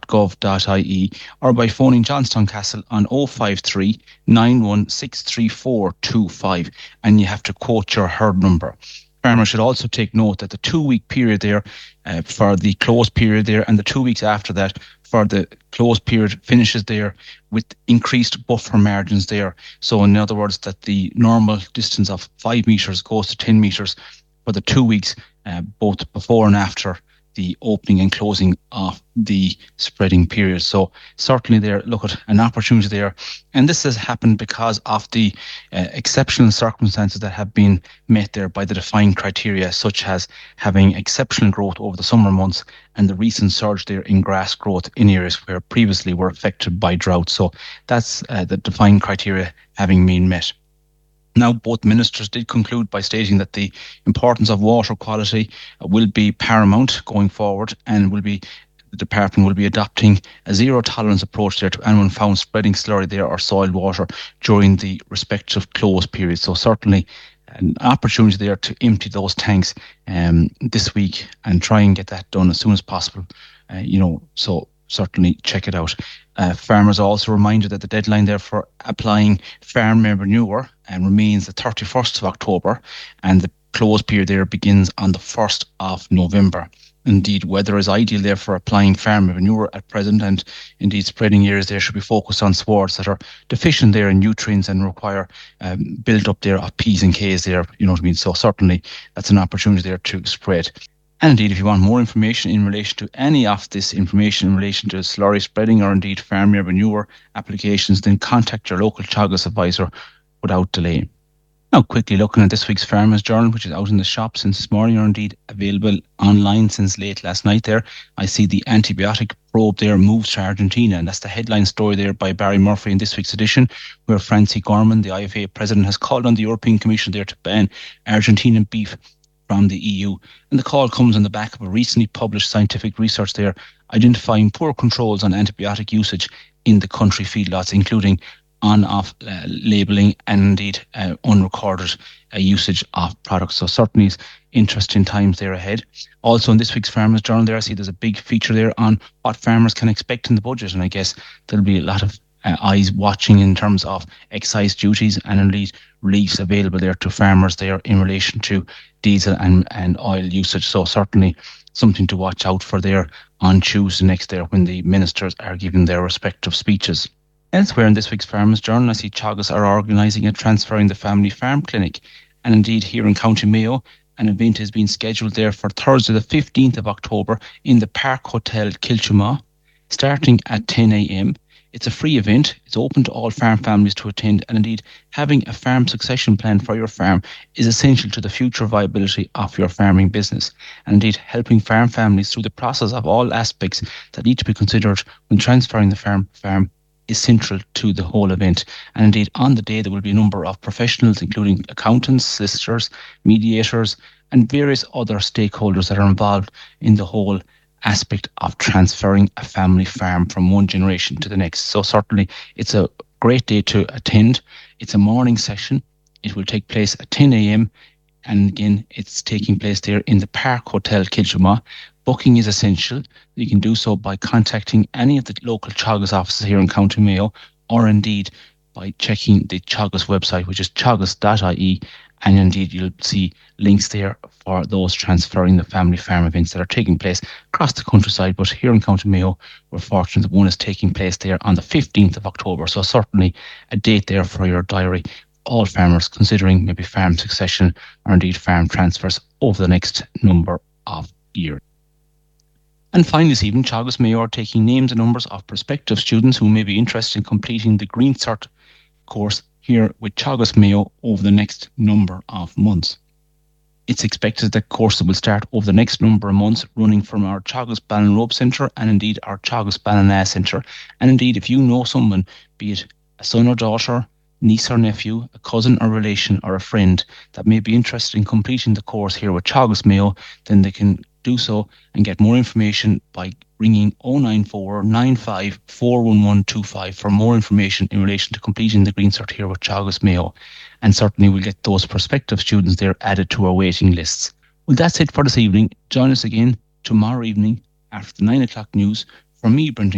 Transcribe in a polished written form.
teachers.gov.ie or by phoning Johnstown Castle on 053 9163425, and you have to quote your herd number. Farmers should also take note that the 2-week period there for the close period there, and the 2 weeks after that for the close period finishes there with increased buffer margins there. So in other words, that the normal distance of 5 metres goes to 10 metres for the 2 weeks, both before and after the opening and closing of the spreading period. So certainly there, look at an opportunity there. And this has happened because of the exceptional circumstances that have been met there by the defined criteria, such as having exceptional growth over the summer months and the recent surge there in grass growth in areas where previously were affected by drought. So that's the defined criteria having been met. Now, both ministers did conclude by stating that the importance of water quality will be paramount going forward, and the department will be adopting a zero tolerance approach there to anyone found spreading slurry there or soil water during the respective close periods. So certainly an opportunity there to empty those tanks this week and try and get that done as soon as possible. So certainly check it out. Farmers are also reminded that the deadline there for applying farm manure remains the 31st of October, and the close period there begins on the 1st of November. Indeed, weather is ideal there for applying farm manure at present, and indeed spreading areas there should be focused on swards that are deficient there in nutrients and require build up there of P's and K's there, you know what I mean? So certainly that's an opportunity there to spread. And indeed, if you want more information in relation to any of this information in relation to slurry spreading or indeed farm manure applications, then contact your local Teagasc advisor without delay. Now, quickly looking at this week's Farmers Journal, which is out in the shop since this morning, or indeed available online since late last night there. I see the antibiotic probe there moves to Argentina, and that's the headline story there by Barry Murphy in this week's edition, where Francie Gorman, the IFA president, has called on the European Commission there to ban Argentinian beef from the EU. And the call comes on the back of a recently published scientific research there identifying poor controls on antibiotic usage in the country feedlots, including on-off labelling and indeed unrecorded usage of products. So certainly it's interesting times there ahead. Also in this week's Farmers Journal there, I see there's a big feature there on what farmers can expect in the budget, and I guess there'll be a lot of eyes watching in terms of excise duties and indeed reliefs available there to farmers there in relation to diesel and oil usage. So certainly something to watch out for there on Tuesday next there when the ministers are giving their respective speeches. Elsewhere in this week's Farmers Journal, I see Teagasc are organising a Transferring the Family Farm clinic, and indeed here in County Mayo an event has been scheduled there for Thursday the 15th of October in the Park Hotel Kilchuma, starting at 10 a.m. It's a free event. It's open to all farm families to attend, and indeed having a farm succession plan for your farm is essential to the future viability of your farming business, and indeed helping farm families through the process of all aspects that need to be considered when transferring the farm is central to the whole event. And indeed on the day there will be a number of professionals, including accountants, solicitors, mediators and various other stakeholders that are involved in the whole aspect of transferring a family farm from one generation to the next. So certainly it's a great day to attend. It's a morning session. It will take place at 10 a.m. and again it's taking place there in the Park Hotel Kilchuma. Booking is essential. You can do so by contacting any of the local Teagasc offices here in County Mayo, or indeed by checking the Teagasc website, which is teagasc.ie, and indeed you'll see links there for those transferring the family farm events that are taking place across the countryside. But here in County Mayo, we're fortunate that one is taking place there on the 15th of October. So certainly a date there for your diary. All farmers considering maybe farm succession or indeed farm transfers over the next number of years. And finally this evening, Teagasc Mayo are taking names and numbers of prospective students who may be interested in completing the Green Cert course here with Teagasc Mayo over the next number of months. It's expected that courses will start over the next number of months, running from our Teagasc Ballinrobe Centre and indeed our Teagasc Ballina Centre. And indeed, if you know someone, be it a son or daughter, niece or nephew, a cousin or relation or a friend that may be interested in completing the course here with Teagasc Mayo, then they can do so and get more information by ringing 094 95 41125 for more information in relation to completing the Green Cert here with Teagasc Mayo. And certainly we'll get those prospective students there added to our waiting lists. Well, that's it for this evening. Join us again tomorrow evening after the 9 o'clock news. From me, Brendan